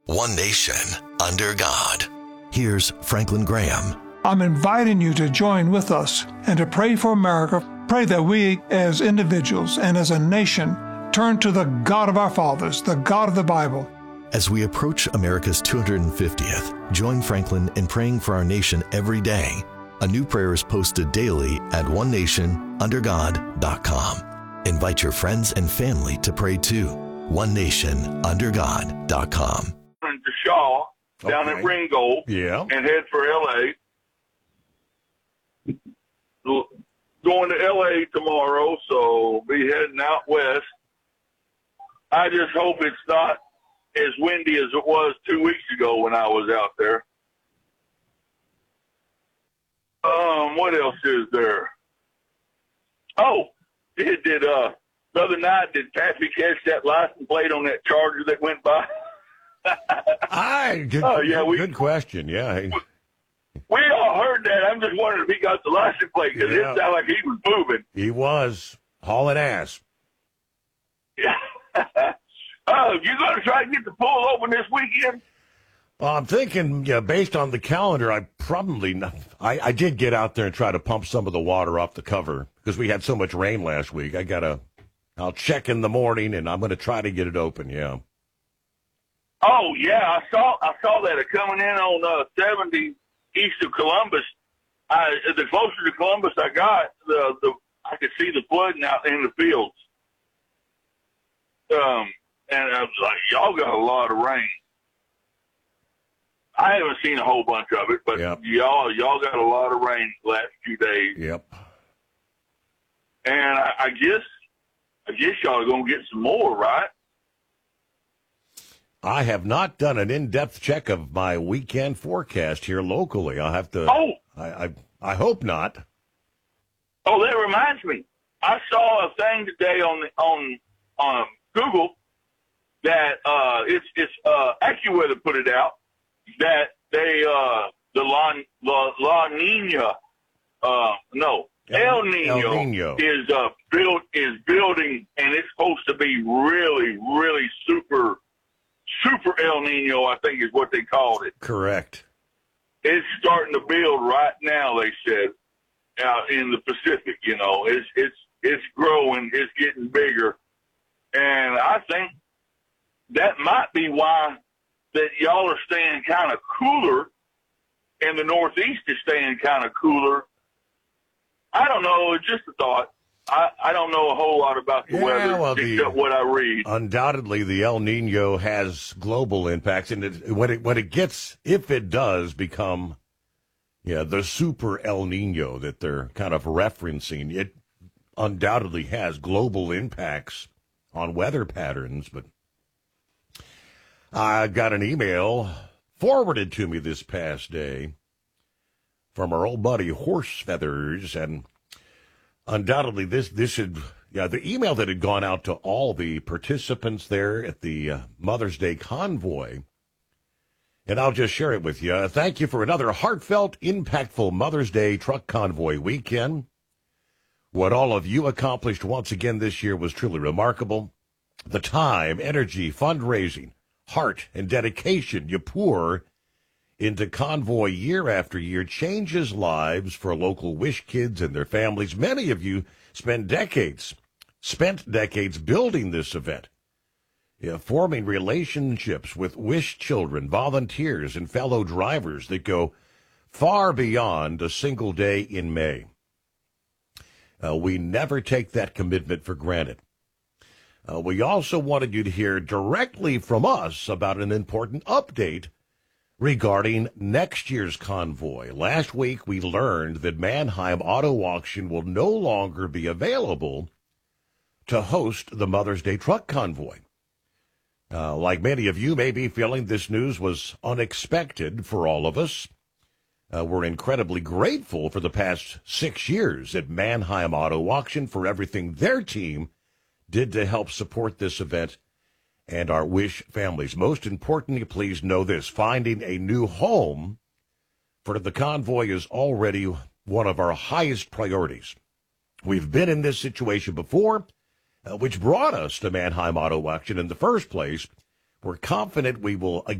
One nation, under God. Here's Franklin Graham. I'm inviting you to join with us and to pray for America. Pray that we as individuals and as a nation turn to the God of our fathers, the God of the Bible. As we approach America's 250th, join Franklin in praying for our nation every day. A new prayer is posted daily at onenationundergod.com. Invite your friends and family to pray too. onenationundergod.com. To Shaw down at Ringgold and head for L.A. Going to L.A. tomorrow, so be heading out west. I just hope it's not as windy as it was 2 weeks ago when I was out there. What else is there? Oh, the other night, did Pappy catch that license plate on that Charger that went by? Good question. Yeah. We all heard that. I'm just wondering if he got the license plate because it sounded like he was moving. He was hauling ass. Yeah. You going to try to get the pool open this weekend? Well, I'm thinking, based on the calendar, I probably not. I did get out there and try to pump some of the water off the cover because we had so much rain last week. I'll check in the morning, and I'm going to try to get it open, yeah. Oh, yeah, I saw that coming in on 70 east of Columbus. The closer to Columbus I got, I could see the flooding out in the fields. And I was like, y'all got a lot of rain. I haven't seen a whole bunch of it, but y'all got a lot of rain the last few days. Yep. And I guess y'all are going to get some more, right? I have not done an in-depth check of my weekend forecast here locally. I'll have to. Oh, I hope not. Oh, that reminds me. I saw a thing today on Google that it's AccuWeather put it out that they the La Nina El Nino is building, and it's supposed to be really, really super El Nino, I think is what they called it. Correct. It's starting to build right now, they said, out in the Pacific. It's growing, it's getting bigger, and I think that might be why that y'all are staying kind of cooler, and the Northeast is staying kind of cooler. I don't know. It's just a thought. I don't know a whole lot about the weather except what I read. Undoubtedly, the El Nino has global impacts, and if it does become, the super El Nino that they're kind of referencing, it undoubtedly has global impacts on weather patterns. But I got an email forwarded to me this past day from our old buddy Horse Feathers, and undoubtedly this should, the email that had gone out to all the participants there at the Mother's Day convoy, and I'll just share it with you. Thank you for another heartfelt, impactful Mother's Day truck convoy weekend. What all of you accomplished once again this year was truly remarkable. The time, energy, fundraising, heart, and dedication you pour into convoy year after year changes lives for local Wish kids and their families. Many of you spent decades building this event, forming relationships with Wish children, volunteers, and fellow drivers that go far beyond a single day in May. We never take that commitment for granted. We also wanted you to hear directly from us about an important update regarding next year's convoy. Last week, we learned that Manheim Auto Auction will no longer be available to host the Mother's Day truck convoy. Like many of you may be feeling, this news was unexpected for all of us. We're incredibly grateful for the past 6 years at Manheim Auto Auction for everything their team did to help support this event and our Wish families. Most importantly, please know this: finding a new home for the convoy is already one of our highest priorities. We've been in this situation before, which brought us to Manheim Auto Auction in the first place. We're confident we will